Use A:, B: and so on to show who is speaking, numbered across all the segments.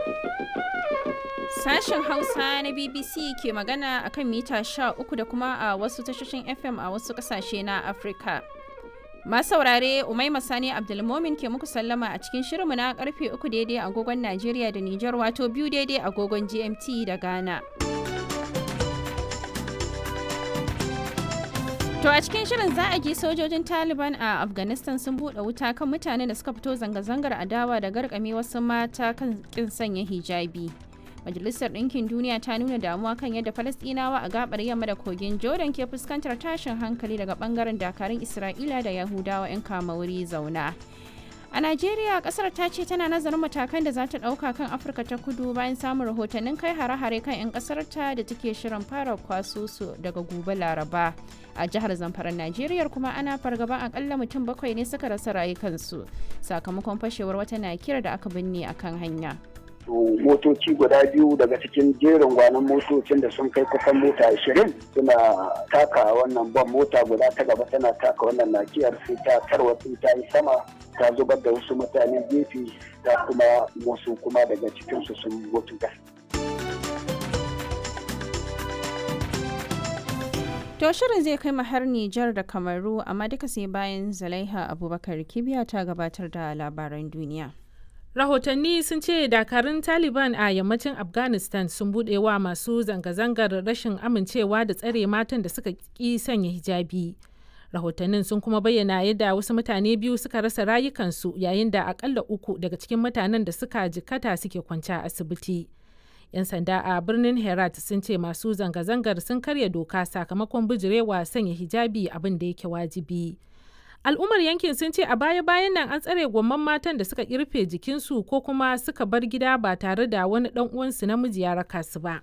A: Sashen Hausa na BBC ke magana akan mita 13 da kuma a wasu tashoshin FM a wasu kasashe na Afirka. Masu saurare Umaima Sani Abdulmomin ke muku sallama a cikin shirinmu na karfe 3 daidai agogon Najeriya da Nijar wato 2 daidai agogon GMT da Ghana. To a cikin shirin za a ji sojojin Taliban a Afghanistan sun buɗe wuta kan mutanen da suka fito zanga-zangar adawa da garkame wasu mata kan kin sanya hijabi. Majalisar Ɗinkin Duniya ta nuna damuwa kan yadda Falasɗinawa a gabar yamma da kogin Jordan ke fuskantar tashin hankali daga bangaren dakarun Isra'ila da Yahudawa 'yan kamauri zauna. A Najeriya, kasar ta ce tana nazarin matakan da za ta ɗauka kan Afirka ta Kudu bayan samun rahotannin kai hare-hare kan 'yan kasar ta da take shirin fara kwaso su daga gobe Laraba. A jihar Zamfara Najeriya kuma ana fargaban akalla mutum 7 ne suka rasa rayukansu sakamakon fashewar wata nakira da aka binne akan hanya.
B: Motoci guda biyu daga cikin jerin gwanon motocin da sun kai kusan mota 20 suna taka wannan ban mota guda ta gaba tana taka wannan nakiyar sai ta tarwatsi ta yi sama ta zubar da wasu mutane gefe ta kuma wasu kuma daga cikinsu sun mutu.
A: To shirin zai kai har Nijar da Kamaru amma duka sai bayan Zalaiha Abubakar Kibiya ta gabatar da labaran duniya.
C: Rahotanni sun ce dakarun Taliban a yammacin Afghanistan sun buɗe wa masu zanga-zangar rashin amincewa da tsare matan da suka ƙi sanya hijabi. Rahotannin sun kuma bayyana yadda wasu mutane biyu suka rasa rayukansu yayin da akalla 3 daga cikin mutanen da suka jikata suke kwance a asibiti. 'Yan sanda a birnin Herat sun ce masu zanga-zangar sun karya doka sakamakon bijirewa sanya hijabi abin da yake wajibi. Al'ummar yankin sun ce a baya-bayan nan an tsare gwamman matan da suka kirfe jikinsu ko kuma suka bar gida ba tare da wani dan uwansu namiji ya raka su ba.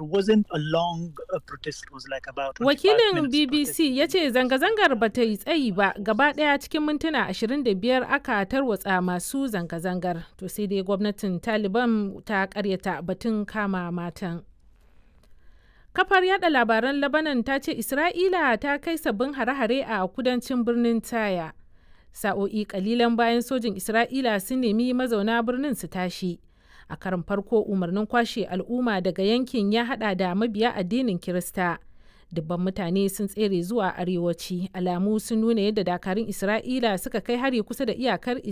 C: Wakilin BBC ya ce zanga-zangar ba ta yi tsayi ba, gaba ɗaya cikin mintuna 25 aka tarwatsa masu zanga-zangar. To sai dai gwamnatin Taliban ta karyata batun kama matan. Kafar yada labaran Lebanon ta ce Isra'ila ta kai sabbin hare-hare a kudancin birnin Taya. Sa'o'i kalilan bayan sojin Isra'ila sun nemi mazauna birnin su tashi. A karin farko umarnin kwashe al'umma daga yankin ya hada da mabiya addinin Kirista. Dubban mutane sun tsere zuwa arewaci. Alamu sun nuna yadda dakarun Isra'ila suka kai hari kusa da iyakar